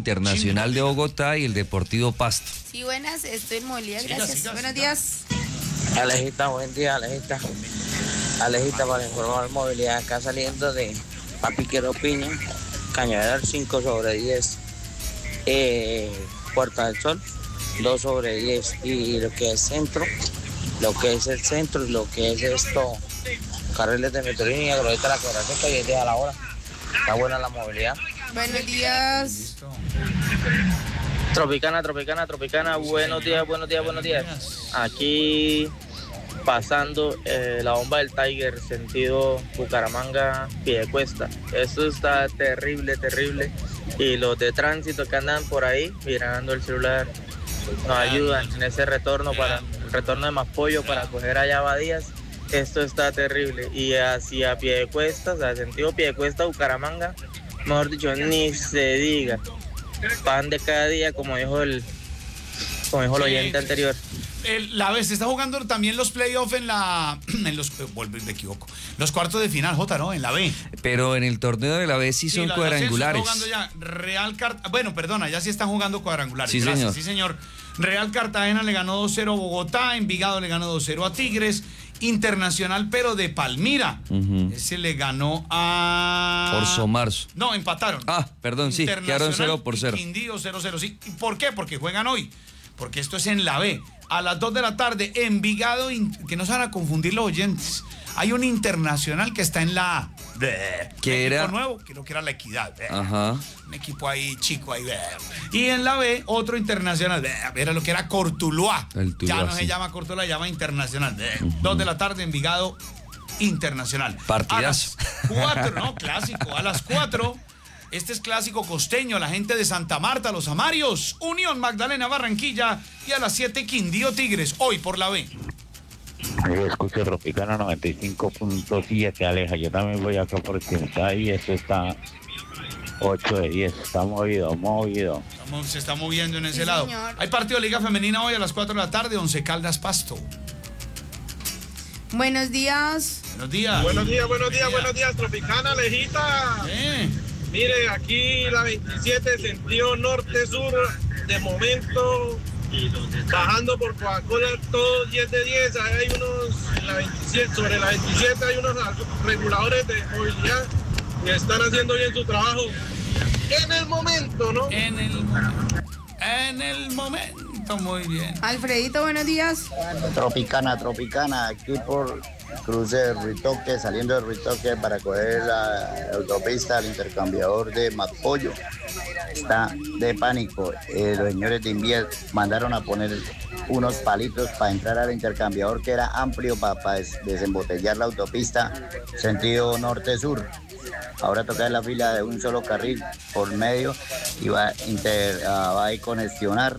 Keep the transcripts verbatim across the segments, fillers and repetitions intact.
Internacional de Bogotá y el Deportivo Pasto. Sí, buenas, estoy en movilidad, gracias. Siga, siga, Buenos siga. días. Alejita, buen día, Alejita. Alejita, para informar movilidad, acá saliendo de Papiquero Piña, Cañaveral cinco sobre diez, eh, Puerta del Sol dos sobre diez, y lo que es centro, lo que es el centro y lo que es esto, carriles de Metrolínea, Glorieta La Quebrada Seca y el día a la hora. Está buena la movilidad. Buenos días. Listo. Tropicana, Tropicana, Tropicana, buenos días, buenos días, buenos días. Aquí pasando eh, la bomba del Tiger, sentido Bucaramanga, Piedecuesta. Eso está terrible, terrible. Y los de tránsito que andan por ahí mirando el celular nos ayudan en ese retorno, para el retorno de Maspollo para coger allá Abadías. Esto está terrible. Y hacia Piedecuesta, o sea, sentido Piedecuesta, Bucaramanga, mejor dicho, ni se diga. Pan de cada día, como dijo el, como dijo el Sí, oyente anterior. El, la vez se está jugando también los playoffs en la en los vuelvo me equivoco los cuartos de final, Jota, ¿no? En la B. Pero en el torneo de la B sí son Sí, la- cuadrangulares. la Ascenso está jugando ya Real Cartagena. Bueno, perdona, ya sí están jugando cuadrangulares. Sí, Gracias, señor. sí, señor. Real Cartagena le ganó dos cero a Bogotá, Envigado le ganó dos cero a Tigres, Internacional pero de Palmira. Ujú. Ese le ganó a Orso Marzo. No, empataron. Ah, perdón, sí, quedaron cero por cero. Y Quindío cero cero, sí. ¿Y por qué? Porque juegan hoy. Porque esto es en la B. A las dos de la tarde, Envigado, que no se van a confundir los oyentes. Hay un Internacional que está en la A. Que Un era- equipo nuevo, creo que era La Equidad. Ajá. Un equipo ahí chico ahí. Y en la B, otro Internacional. Era lo que era Cortuluá. El Tuluá, Ya no se sí. llama Cortuluá, se llama Internacional. Dos de la tarde, Envigado, Internacional. Partidazo. A las cuatro, no, clásico. A las cuatro, este es clásico costeño, la gente de Santa Marta, los Amarios, Unión Magdalena Barranquilla, y a las siete, Quindío Tigres, hoy por la B. Escucho Tropicana noventa y cinco punto siete, Aleja. Yo también voy acá por está y eso está ocho de diez. Está movido, movido. Estamos- se está moviendo en ese Sí, lado. señor. Hay partido de Liga Femenina hoy a las cuatro de la tarde, Once Caldas Pasto. Buenos días. Buenos días. Buenos días, buenos días, buenos días, Tropicana, Alejita. Eh, Mire, aquí la veintisiete, sentido norte-sur, de momento, bajando por Coca-Cola, todos diez de diez. Ahí hay unos, la veintisiete, sobre la veintisiete hay unos reguladores de movilidad que están haciendo bien su trabajo. En el momento, ¿no? en el momento. En el momento, muy bien. Alfredito, buenos días. Tropicana, Tropicana, aquí por cruce de Ruitoque, saliendo de Ruitoque para coger la autopista al intercambiador de Mapollo. Está de pánico. Eh, los señores de Invier mandaron a poner unos palitos para entrar al intercambiador que era amplio para, para des- desembotellar la autopista sentido norte-sur. Ahora toca la fila de un solo carril por medio y va, a inter- ah, va a congestionar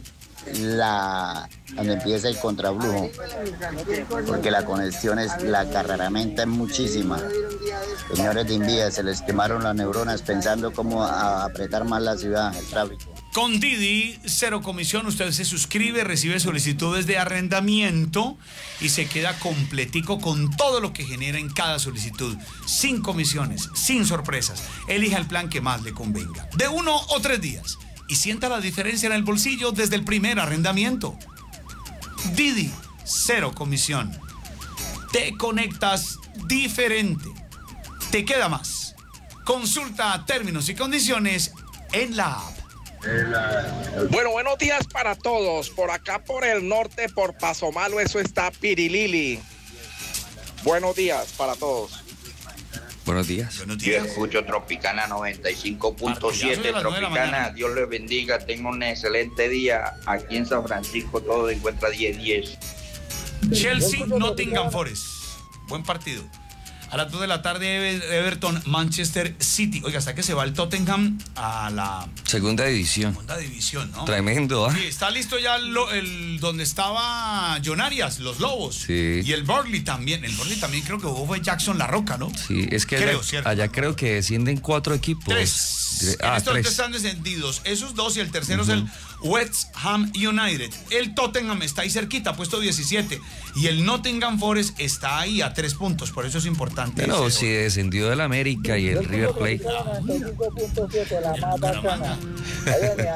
la donde empieza el contraflujo, porque la congestión es la carreramente es muchísima. Señores de Invía, se les quemaron las neuronas pensando cómo a- apretar más la ciudad, el tráfico. Con Didi, cero comisión, usted se suscribe, recibe solicitudes de arrendamiento y se queda completico con todo lo que genera en cada solicitud. Sin comisiones, sin sorpresas. Elija el plan que más le convenga. De uno o tres días. Y sienta la diferencia en el bolsillo desde el primer arrendamiento. Didi, cero comisión. Te conectas diferente. Te queda más. Consulta términos y condiciones en la app. Bueno, buenos días para todos. Por acá por el norte, por Paso Malo, eso está Pirilili. Buenos días para todos. Buenos días. Buenos Yo días. escucho Tropicana noventa y cinco punto siete. Partidazo de las nueve de la Tropicana, mañana. Dios les bendiga. Tengo un excelente día. Aquí en San Francisco todo encuentra diez diez. Chelsea, Nottingham Forest. Buen partido. A las dos de la tarde, Ever- Everton, Manchester City. Oiga, hasta que se va el Tottenham a la Segunda división. segunda división, ¿no? Tremendo, ¿ah? Sí, está listo ya el, lo- el- donde estaba John Arias, los Lobos. Sí. Y el Burnley también. El Burnley también creo que jugó fue Jackson La Roca, ¿no? Sí, es que Creo, allá, cierto. allá creo que descienden cuatro equipos. Tres. Dire- En Ah, estos tres tres. están descendidos. Esos dos y el tercero es el West Ham United. El Tottenham está ahí cerquita, puesto diecisiete. Y el Nottingham Forest está ahí a tres puntos. Por eso es importante. Pero ese si descendió del América y el River Plate. Bucaramanga.